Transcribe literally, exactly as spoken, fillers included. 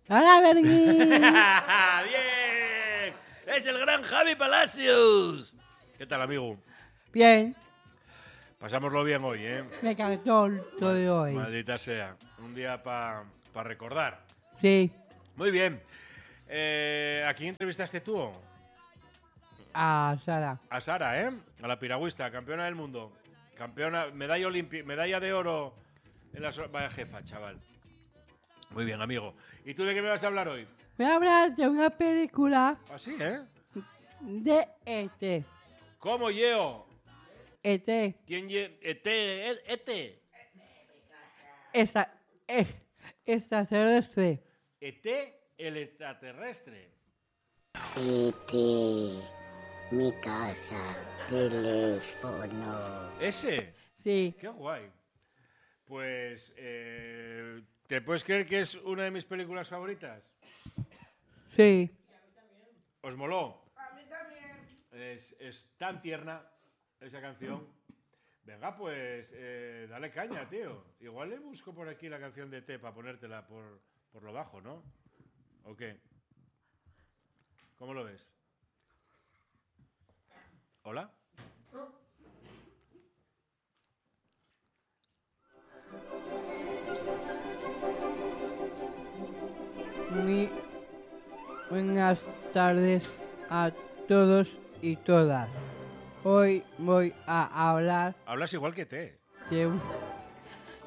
¡Hola, Bergui! ¡Bien! ¡Es el gran Javi Palacios! ¿Qué tal, amigo? Bien, Pasámoslo bien hoy, ¿eh? me cantó todo de hoy. Maldita sea. Un día para pa recordar. Sí, Muy bien. Eh, ¿A quién entrevistaste tú? a Sara. A Sara, ¿eh? A la piragüista, campeona del mundo. Campeona, medalla olímpica, medalla de oro en la... so- Vaya jefa, chaval. Muy bien, amigo. ¿Y tú de qué me vas a hablar hoy? Voy a hablar de una película Así, ¿eh? de E T. ¿Cómo, Yeo? E T. ¿Quién ye... Ete, e- Ete. Esa, eh, extraterrestre. Ete, el extraterrestre. E T, mi casa, teléfono. ¿Ese? Sí, Qué guay. Pues, eh, ¿te puedes creer que es una de mis películas favoritas? sí. ¿Os moló? A mí también. Es, es tan tierna esa canción. Venga, pues, eh, dale caña, tío. Igual le busco por aquí la canción de T para ponértela por, por lo bajo, ¿no? ¿O qué? ¿Cómo lo ves? ¿Hola? Muy buenas tardes a todos y todas. Hoy voy a hablar Hablas igual que T. de un